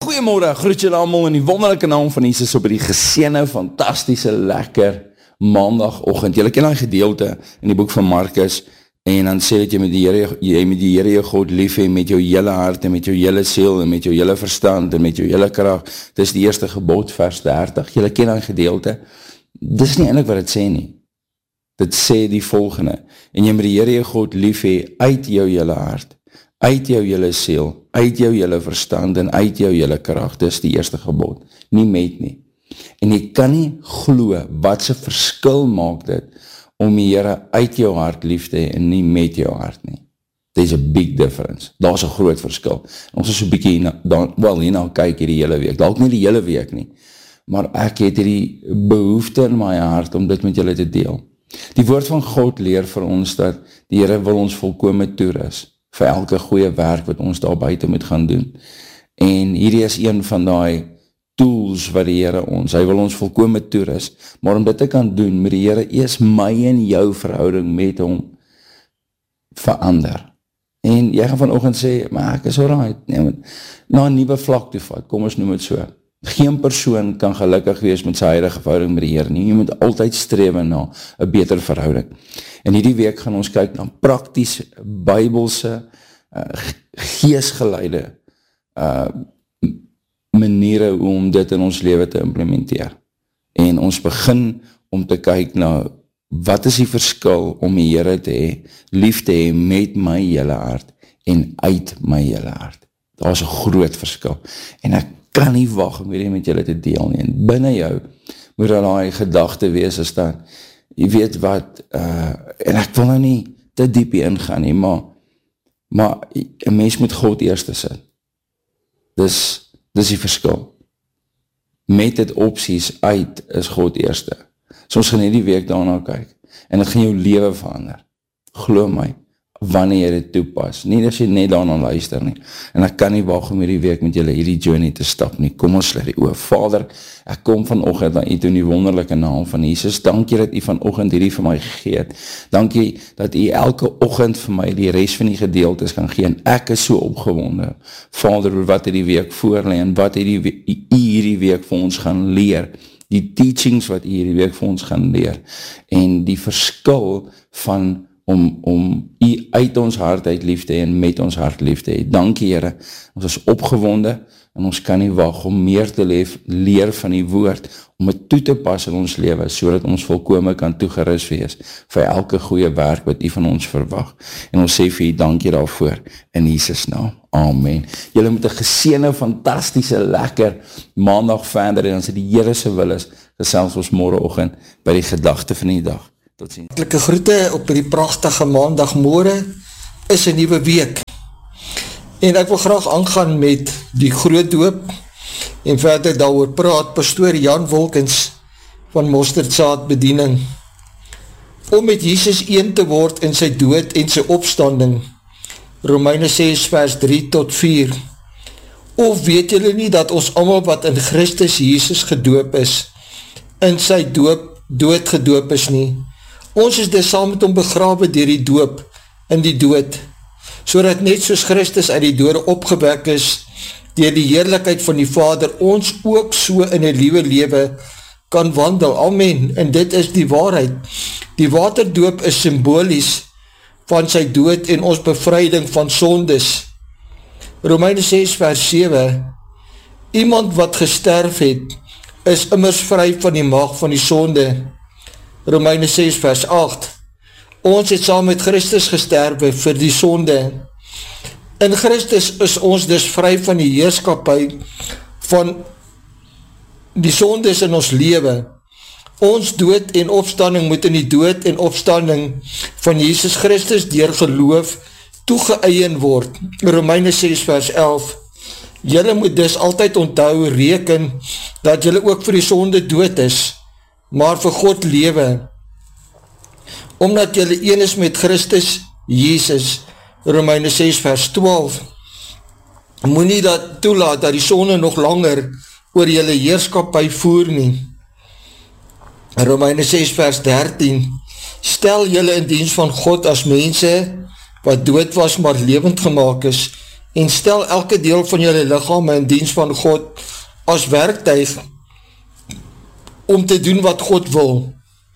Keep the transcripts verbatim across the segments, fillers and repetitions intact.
Goeiemorgen, groet julle allemaal in die wonderlijke naam van Jesus op die geseënde, fantastische, lekker maandagoggend. Julle ken die gedeelte in die boek van Markus, en dan sê dat jy met die Here, jy met die Here jou God lief hê, met jou hele hart, en met jou hele siel, en met jou hele verstand, en met jou hele krag. Dis die eerste gebod, vers dertig. Julle ken die gedeelte. Dis nie eintlik wat het sê nie. Dit sê die volgende, en jy met die Here jou God lief hê, uit jou hele hart, uit jou hele siel, uit jou hele verstand en uit jou hele krag. Dis die eerste gebod, nie met nie. En jy kan nie glo wat se verskil maak dit om die Here uit jou hart lief te hê en nie met jou hart nie. There's a big difference. Daar's 'n groot verskil. Ons is so 'n bietjie hierna, dan wel hierna kyk hierdie hele week. Dalk nie die hele week nie, maar ek het hierdie behoefte in my hart om dit met julle te deel. Die woord van God leer vir ons dat die Here wil ons volkome toerus vir elke goeie werk wat ons daar buite moet gaan doen. En hierdie is een van die tools wat die Here ons, hy wil ons volkome toerus, maar om dit te kan doen, moet die Here eers my en jou verhouding met hom verander. En jy gaan vanoggend sê, maar ek is alright, nee, na 'n nuwe vlak toe vat, kom ons noem het so. Geen persoon kan gelukkig wees met sy huidige verhouding met die Here nie. Jy moet altyd strewe na 'n beter verhouding. En hierdie week gaan ons kyk na prakties Bybelse uh, geesgeleide uh, maniere om dit in ons lewe te implementeer. En ons begin om te kyk na wat is die verskil om die Here te hê, lief te hê met my hele hart en uit my hele hart. Daar is 'n groot verskil. En ek kan nie wag om hierdie met julle te deel nie. En binne jou moet daar daai gedagte wees as dan, jy weet wat, uh, en ek wil nou nie te diep hier ingaan nie, maar, maar 'n mens moet God eerste sit. Dis, dis die verskil. Met dit opsies uit is God eerste. So ons gaan hierdie week daarna kyk, en dit gaan jou lewe verander. Glo my, wanneer jy dit toepas, nie as jy net daarna luister nie, en ek kan nie wag om hierdie week met julle hierdie journey te stap nie. Kom ons sluit die oë. Vader, ek kom vanoggend na U toe in die wonderlike naam van Jesus. Dankie dat U vanoggend hierdie vir my gegee het. Dankie dat U elke oggend vir my die res van die gedeeltes kan gee, en ek is so opgewonde, Vader, oor wat hierdie week voorlê, en wat hierdie, U hierdie week vir ons gaan leer, die teachings wat U hierdie week vir ons gaan leer, en die verskil van om, om U uit ons hart uit lief te hê en met ons hart lief te hê. Dankie Here, ons is opgewonde en ons kan nie wag om meer te leef, leer van die woord, om het toe te pas in ons lewe, sodat ons volkome kan toegerus wees vir elke goeie werk wat U van ons verwag. En ons sê vir U dankie daarvoor, in Jesus naam. Amen. Julle moet 'n geseënde, fantastiese, lekker maandag verder, en as dit die Here se wil is, gesels ons môreoggend by die gedagte van die dag. Tot ziens. Hartlike groete op die pragtige maandagmôre, is 'n nuwe week. En ek wil graag aangaan met die groot doop, en verder daaroor praat pastoor Jan Wolkens van Mosterdsaad Bediening. Om met Jesus een te word in sy dood en sy opstanding, Romeine ses vers drie tot vier. Of weet julle nie dat ons almal wat in Christus Jesus gedoop is, in sy doop, dood gedoop is nie? Ons is dus saam met hom begrawe deur die doop in die dood, so dat net soos Christus uit die dode opgewek is, deur die heerlikheid van die Vader, ons ook so in die liewe lewe kan wandel. Amen. En dit is die waarheid. Die waterdoop is symbolies van sy dood en ons bevryding van sondes. Romeine ses vers sewe. Iemand wat gesterf het, is immers vry van die mag van die sonde. Romeine ses vers agt. Ons het saam met Christus gesterwe vir die sonde. In Christus is ons dus vry van die heerskappy van die sondes in ons lewe. Ons dood en opstanding moet in die dood en opstanding van Jesus Christus deur geloof toegeëien word. Romeine ses vers elf. Julle moet dus altyd onthou, reken, dat julle ook vir die sonde dood is, maar vir God lewe. Omdat julle een is met Christus Jesus, Romeine ses vers twaalf, moet nie dat toelaat dat die sonde nog langer oor julle heerskappy voer nie. Romeine ses vers dertien, stel julle in diens van God as mense wat dood was maar lewend gemaak is, en stel elke deel van julle liggaam in diens van God as werktuig om te doen wat God wil.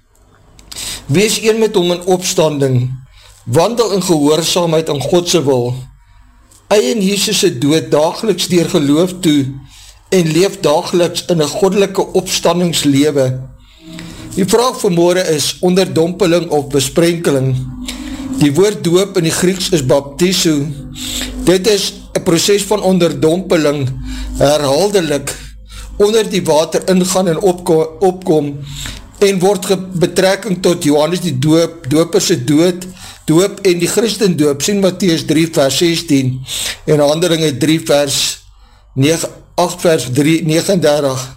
Wees een met hom in opstanding, wandel in gehoorsaamheid aan Godse wil, eien Jesus se dood dageliks deur geloof toe, en leef dageliks in 'n goddelike opstandingslewe. Die vraag vanmôre is onderdompeling of besprenkeling. Die woord doop in die Grieks is baptizo. Dit is 'n proses van onderdompeling, herhaaldelik, onder die water ingaan en opkom, opkom en word betrekking tot Johannes die doop, doper se dood, doop en die Christendoop, sien Mattheus drie vers sestien en Handelinge drie vers agt vers negenendertig.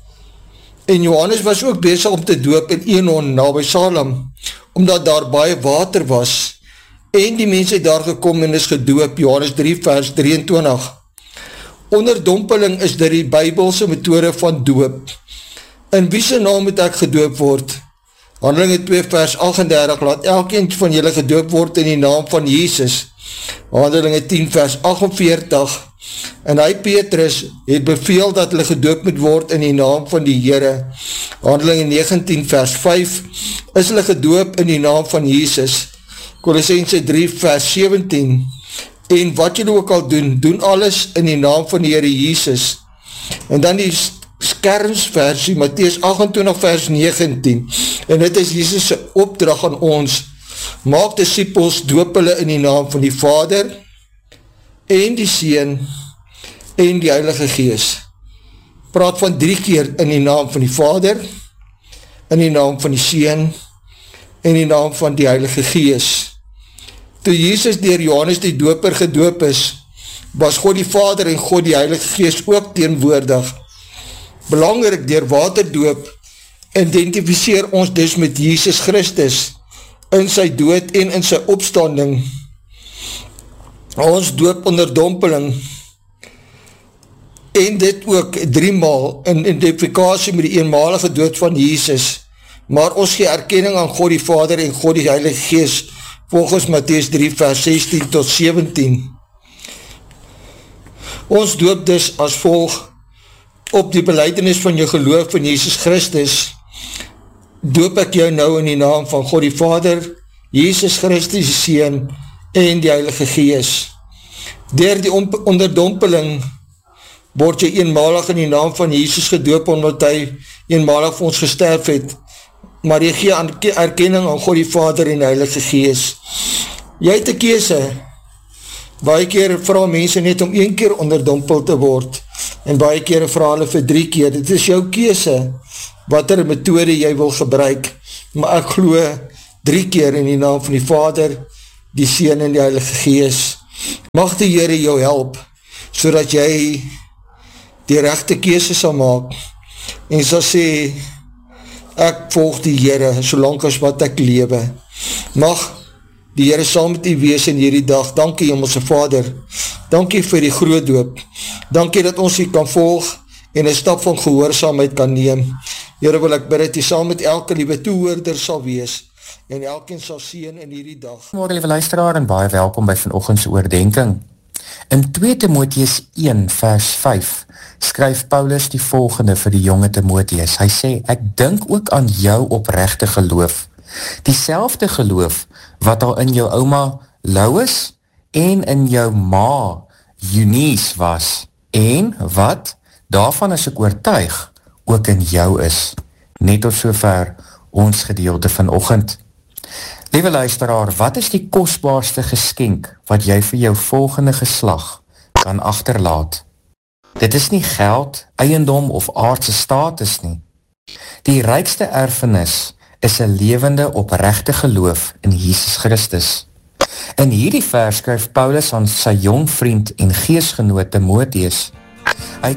En Johannes was ook besig om te doop in Enon naby Salem, omdat daar baie water was, en die mense het daar gekom en is gedoop, Johannes drie vers drieëntwintig. Onderdompeling is dit die Bybelse methode van doop. In wie se naam moet ek gedoop word? Handelinge twee vers agt-en-dertig, laat elkeen van julle gedoop word in die naam van Jesus. Handelinge tien vers agt en veertig, en hy Petrus het beveel dat hulle gedoop moet word in die naam van die Here. Handelinge negentien vers vyf, is hulle gedoop in die naam van Jesus. Kolossense drie vers sewentien, en wat julle ook al doen, doen alles in die naam van die Here Jesus. En dan die skermsversie, Mattheus agt-en-twintig vers negentien, en dit is Jesus se opdrag aan ons, maak disciples, doop hulle in die naam van die Vader, en die Seun, en die Heilige Gees. Praat van drie keer in die naam van die Vader, in die naam van die Seun, en die naam van die Heilige Gees. Toe Jesus deur Johannes die Doper gedoop is, was God die Vader en God die Heilige Gees ook teenwoordig. Belangrik, deur waterdoop identifiseer ons dus met Jesus Christus in sy dood en in sy opstanding. Ons doop onderdompeling en dit ook driemaal in identifikasie met die eenmalige dood van Jesus, maar ons gee erkenning aan God die Vader en God die Heilige Gees volgens Mattheus drie vers sestien tot sewentien. Ons doop dus as volg op die belydenis van jou geloof in Jesus Christus, doop ek jou nou in die naam van God die Vader, Jesus Christus die Seun en die Heilige Gees. Deur die onderdompeling word jy eenmalig in die naam van Jesus gedoop, omdat hy eenmalig vir ons gesterf het, maar jy gee erkenning aan God die Vader en die Heilige Gees. Jy het 'n keuse. Baie keer vra mense net om een keer onderdompel te word, en baie keer vra hulle vir drie keer. Dit is jou keuse, wat er methode jy wil gebruik, maar ek glo drie keer in die naam van die Vader, die Seun en die Heilige Gees. Mag die Here jou help, so dat jy die regte keuse sal maak, en sal sê, ek volg die Here, solank as wat ek lewe. Mag die Here saam met u wees in hierdie dag. Dankie Hemelse Vader, dankie vir die groot doop, dankie dat ons u kan volg, en een stap van gehoorsaamheid kan neem. Here, wil ek bid dat u saam met elke liewe toehoorder sal wees, en elkeen sal seën in hierdie dag. Goeiemôre liewe luisteraar, en baie welkom by vanoggend se oordenking. In twee Timoteus een vers vyf skryf Paulus die volgende vir die jonge Timoteus. Hy sê, ek dink ook aan jou opregte geloof, dieselfde geloof wat al in jou ouma Lois en in jou ma Eunice was, en wat, daarvan is ek oortuig, ook in jou is. Net tot sover ons gedeelte vanoggend. Liewe luisteraar, wat is die kosbaarste geskenk wat jy vir jou volgende geslag kan agterlaat? Dit is nie geld, eiendom of aardse status nie. Die rykste erfenis is 'n lewende opregte geloof in Jesus Christus. In hierdie vers skryf Paulus aan sy jong vriend en geesgenoot Timoteus. Hy